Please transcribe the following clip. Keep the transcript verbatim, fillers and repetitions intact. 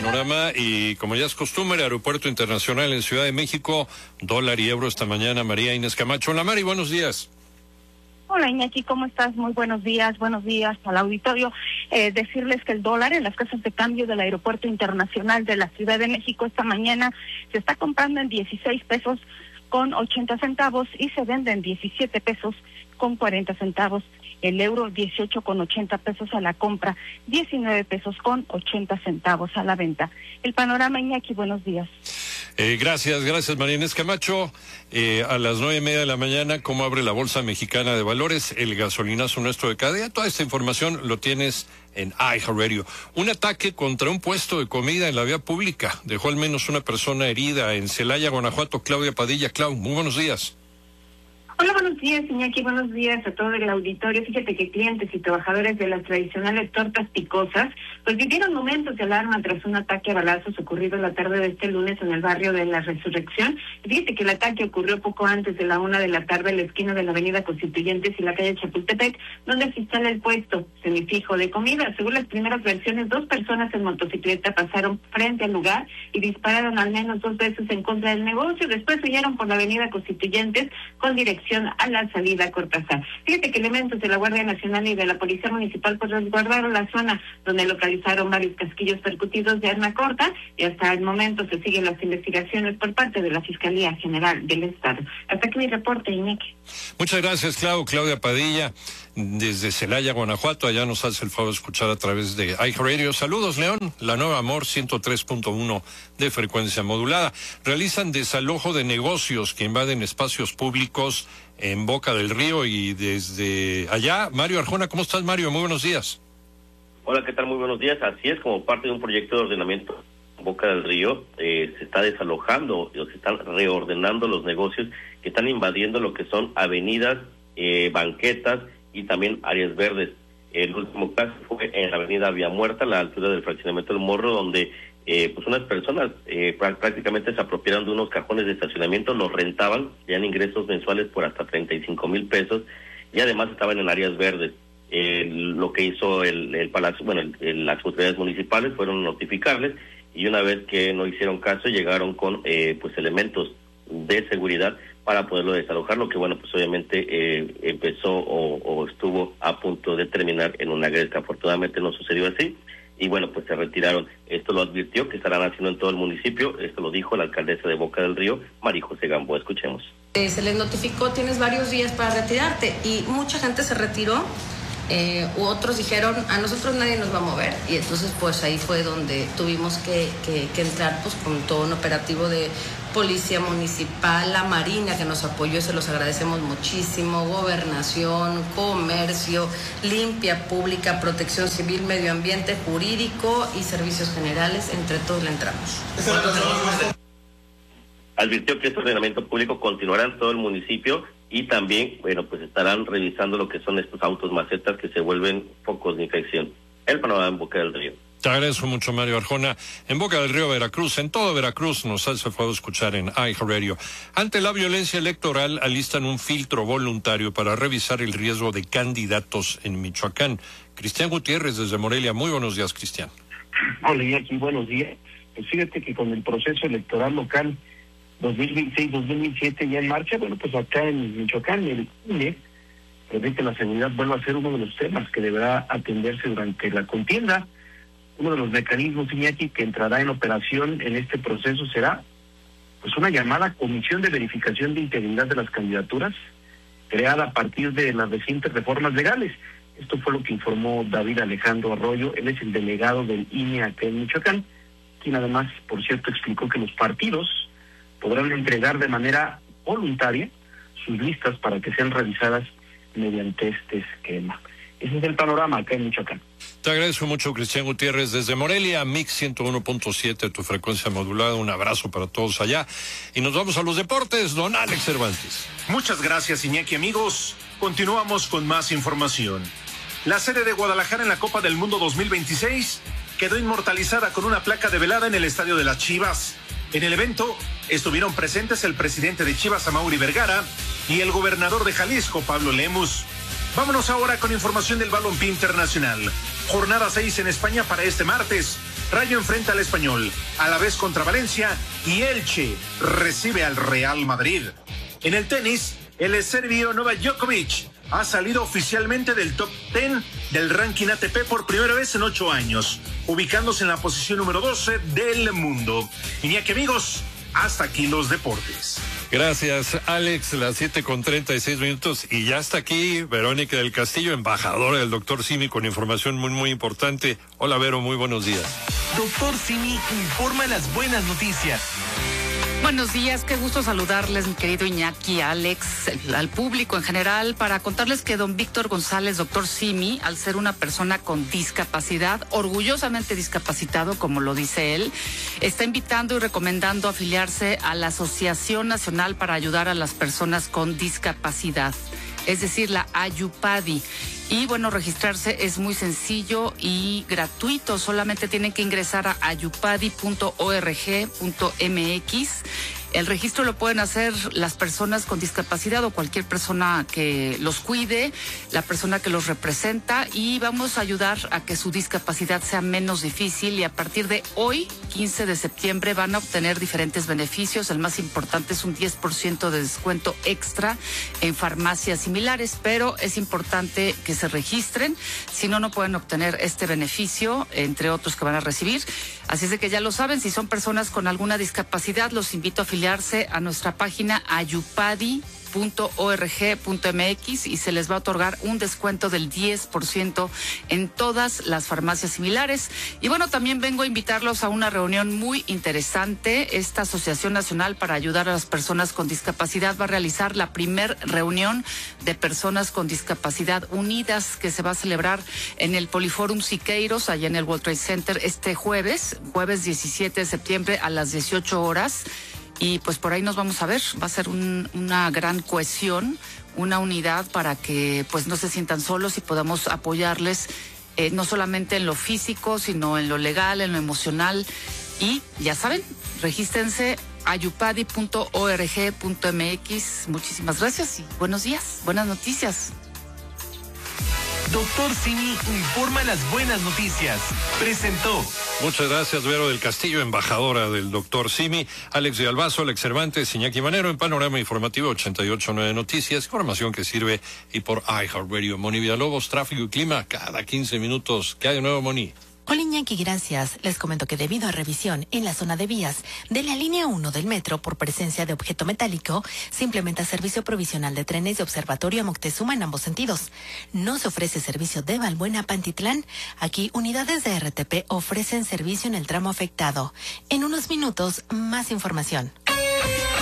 panorama y como ya es costumbre, Aeropuerto Internacional en Ciudad de México, dólar y euro esta mañana. María Inés Camacho. Hola Mari, buenos días. Hola Iñaki, ¿cómo estás? Muy buenos días, buenos días al auditorio. Eh, decirles que el dólar en las casas de cambio del Aeropuerto Internacional de la Ciudad de México esta mañana se está comprando en dieciséis pesos con ochenta centavos y se vende en diecisiete pesos con cuarenta centavos. El euro dieciocho con ochenta pesos a la compra, diecinueve pesos con ochenta centavos a la venta. El panorama, Iñaki, buenos días. Eh, gracias, gracias María Inés Camacho. Eh, a las nueve y media de la mañana, ¿cómo abre la Bolsa Mexicana de Valores? El gasolinazo nuestro de cada día. Toda esta información lo tienes en iHeartRadio. Un ataque contra un puesto de comida en la vía pública dejó al menos una persona herida en Celaya, Guanajuato. Claudia Padilla. Clau, muy buenos días. Hola, buenos días, Iñaki, buenos días a todo el auditorio. Fíjate que clientes y trabajadores de las tradicionales tortas picosas pues vivieron momentos de alarma tras un ataque a balazos ocurrido la tarde de este lunes en el barrio de La Resurrección. Fíjate que el ataque ocurrió poco antes de la una de la tarde en la esquina de la avenida Constituyentes y la calle Chapultepec, donde se instala el puesto semifijo de comida. Según las primeras versiones, dos personas en motocicleta pasaron frente al lugar y dispararon al menos dos veces en contra del negocio. Después huyeron por la avenida Constituyentes con dirección a la salida Cortázar. Fíjate que elementos de la Guardia Nacional y de la Policía Municipal pues resguardaron la zona donde localizaron varios casquillos percutidos de arma corta y hasta el momento se siguen las investigaciones por parte de la Fiscalía General del Estado. Hasta aquí mi reporte, Iñaki. Muchas gracias, Clau. Claudia Padilla, desde Celaya, Guanajuato. Allá nos hace el favor de escuchar a través de iHeartRadio. Saludos, León. La Nueva Amor, ciento tres punto uno de frecuencia modulada. Realizan desalojo de negocios que invaden espacios públicos en Boca del Río y desde allá. Mario Arjona, ¿cómo estás, Mario? Muy buenos días. Hola, ¿qué tal? Muy buenos días. Así es, como parte de un proyecto de ordenamiento en Boca del Río, eh, se está desalojando, o se están reordenando los negocios que están invadiendo lo que son avenidas, eh, banquetas y también áreas verdes. El último caso fue en la avenida Vía Muerta, a la altura del fraccionamiento del Morro, donde eh, pues unas personas eh, prácticamente se apropiaron de unos cajones de estacionamiento, los rentaban, tenían ingresos mensuales por hasta treinta y cinco mil pesos y además estaban en áreas verdes. Eh, lo que hizo el, el Palacio, bueno, el, el, las autoridades municipales fueron notificarles y una vez que no hicieron caso llegaron con eh, pues elementos de seguridad para poderlo desalojar, lo que bueno pues obviamente eh, empezó o, o estuvo a punto de terminar en una gresca. Afortunadamente no sucedió así y bueno pues se retiraron. Esto lo advirtió que estarán haciendo en todo el municipio. Esto lo dijo la alcaldesa de Boca del Río, María José Gamboa. Escuchemos. Eh, se les notificó, tienes varios días para retirarte y mucha gente se retiró. Eh, u otros dijeron, a nosotros nadie nos va a mover, y entonces pues ahí fue donde tuvimos que, que, que entrar pues con todo un operativo de Policía Municipal, la Marina que nos apoyó, se los agradecemos muchísimo, Gobernación, Comercio, Limpia Pública, Protección Civil, Medio Ambiente, Jurídico y Servicios Generales, entre todos le entramos. Advirtió que este ordenamiento público continuará en todo el municipio y también, bueno, pues estarán revisando lo que son estos autos macetas que se vuelven focos de infección. El panorama en Boca del Río. Te agradezco mucho, Mario Arjona. En Boca del Río, Veracruz, en todo Veracruz, nos hace favor de escuchar en iHeartRadio. Ante la violencia electoral, alistan un filtro voluntario para revisar el riesgo de candidatos en Michoacán. Cristian Gutiérrez, desde Morelia. Muy buenos días, Cristian. Hola, Iñaki, buenos días. Pues fíjate que con el proceso electoral local dos mil veintiséis dos mil veintisiete ya en marcha, bueno, pues acá en Michoacán el I N E prevé que la seguridad vuelva a ser uno de los temas que deberá atenderse durante la contienda. Uno de los mecanismos, Iñaki, que entrará en operación en este proceso será pues una llamada Comisión de Verificación de Integridad de las Candidaturas, creada a partir de las recientes reformas legales. Esto fue lo que informó David Alejandro Arroyo. Él es el delegado del I N E acá en Michoacán, quien además, por cierto, explicó que los partidos podrán entregar de manera voluntaria sus listas para que sean revisadas mediante este esquema. Ese es el panorama acá en Michoacán. Te agradezco mucho, Cristian Gutiérrez, desde Morelia, Mix ciento uno punto siete, tu frecuencia modulada. Un abrazo para todos allá. Y nos vamos a los deportes, don Alex Cervantes. Muchas gracias, Iñaki, amigos. Continuamos con más información. La sede de Guadalajara en la Copa del Mundo dos mil veintiséis quedó inmortalizada con una placa develada en el Estadio de las Chivas. En el evento estuvieron presentes el presidente de Chivas, Amaury Vergara, y el gobernador de Jalisco, Pablo Lemus. Vámonos ahora con información del balompié internacional. Jornada seis en España para este martes. Rayo enfrenta al Español, Alavés contra Valencia y Elche recibe al Real Madrid. En el tenis, el serbio Novak Djokovic ha salido oficialmente del top diez del ranking A T P por primera vez en ocho años, ubicándose en la posición número doce del mundo. Iñaki, amigos, hasta aquí los deportes. Gracias, Alex. Las siete con treinta y seis minutos y ya está aquí Verónica del Castillo, embajadora del doctor Simi, con información muy, muy importante. Hola, Vero, muy buenos días. Doctor Simi informa las buenas noticias. Buenos días, qué gusto saludarles, mi querido Iñaki, Alex, el, al público en general, para contarles que don Víctor González, doctor Simi, al ser una persona con discapacidad, orgullosamente discapacitado, como lo dice él, está invitando y recomendando afiliarse a la Asociación Nacional para Ayudar a las Personas con Discapacidad, es decir, la AYUPADI. Y bueno, registrarse es muy sencillo y gratuito. Solamente tienen que ingresar a ayupadi punto org punto mx. El registro lo pueden hacer las personas con discapacidad o cualquier persona que los cuide, la persona que los representa, y vamos a ayudar a que su discapacidad sea menos difícil. Y a partir de hoy, quince de septiembre, van a obtener diferentes beneficios. El más importante es un diez por ciento de descuento extra en farmacias similares, pero es importante que se registren, si no, no pueden obtener este beneficio, entre otros que van a recibir. Así es de que ya lo saben, si son personas con alguna discapacidad, los invito a afiliarse a nuestra página ayupadi punto org punto mx y se les va a otorgar un descuento del diez por ciento en todas las farmacias similares. Y bueno, también vengo a invitarlos a una reunión muy interesante. Esta Asociación Nacional para Ayudar a las Personas con Discapacidad va a realizar la primer reunión de personas con discapacidad unidas, que se va a celebrar en el Poliforum Siqueiros, allá en el World Trade Center, este jueves, jueves diecisiete de septiembre a las dieciocho horas. Y pues por ahí nos vamos a ver. Va a ser un, una gran cohesión, una unidad para que pues no se sientan solos y podamos apoyarles eh, no solamente en lo físico, sino en lo legal, en lo emocional. Y ya saben, regístrense ayupadi punto org punto mx. Muchísimas gracias y buenos días, buenas noticias. Doctor Simi informa las buenas noticias. Presentó. Muchas gracias, Vero del Castillo, embajadora del doctor Simi. Alex de Albazo, Alex Cervantes, Iñaki Manero, en Panorama Informativo ochenta y ocho punto nueve Noticias, información que sirve, y por iHeartRadio. Moni Villalobos, tráfico y clima cada quince minutos. ¿Qué hay de nuevo, Moni? Hola, Iñaki, gracias. Les comento que debido a revisión en la zona de vías de la línea uno del metro por presencia de objeto metálico, se implementa servicio provisional de trenes de Observatorio a Moctezuma en ambos sentidos. No se ofrece servicio de Balbuena a Pantitlán. Aquí, unidades de R T P ofrecen servicio en el tramo afectado. En unos minutos, más información.